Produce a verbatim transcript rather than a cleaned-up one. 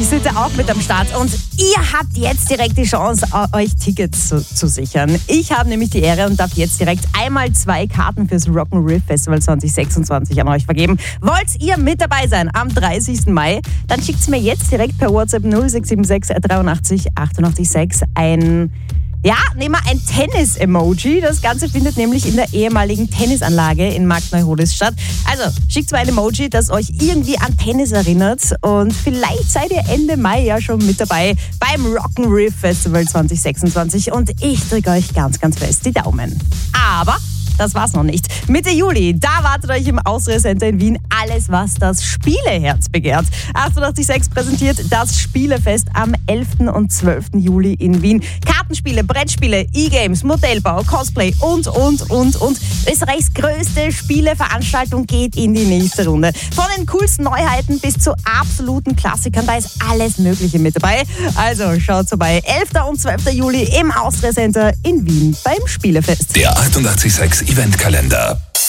sind ja auch mit am Start und ihr habt jetzt direkt die Chance, euch Tickets zu, zu sichern. Ich habe nämlich die Ehre und darf jetzt direkt einmal zwei Karten fürs Rock'n'Riff Festival zwanzig sechsundzwanzig an euch vergeben. Wollt ihr mit dabei sein am dreißigsten Mai? Dann schickt es mir jetzt direkt per WhatsApp null sechs sieben sechs dreiundachtzig achtundachtzig sechs ein... Ja, nehmen wir ein Tennis-Emoji. Das Ganze findet nämlich in der ehemaligen Tennisanlage in Marktneuholis statt. Also schickt mal ein Emoji, das euch irgendwie an Tennis erinnert. Und vielleicht seid ihr Ende Mai ja schon mit dabei beim Rock'n'Riff Festival zwanzig sechsundzwanzig. Und ich drücke euch ganz, ganz fest die Daumen. Aber das war's noch nicht. Mitte Juli, da wartet euch im Austria Center in Wien alles, was das Spieleherz begehrt. achtundachtzig Komma sechs präsentiert das Spielefest am elften und zwölften Juli in Wien. Kartenspiele, Brettspiele, E-Games, Modellbau, Cosplay und, und, und, und. Österreichs größte Spieleveranstaltung geht in die nächste Runde. Von den coolsten Neuheiten bis zu absoluten Klassikern, da ist alles Mögliche mit dabei. Also schaut vorbei. elften und zwölften Juli im Austria Center in Wien beim Spielefest. Der achtundachtzig Komma sechs Eventkalender.